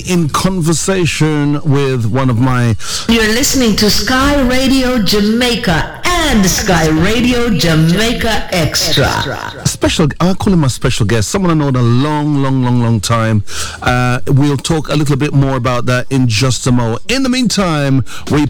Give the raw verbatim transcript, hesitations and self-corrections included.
in conversation with one of my... You're listening to Sky Radio Jamaica and Sky Radio Jamaica Extra. Special, I call him a special guest, someone I know in a long, long, long, long time. Uh, we'll talk a little bit more about that in just a moment. In the meantime, we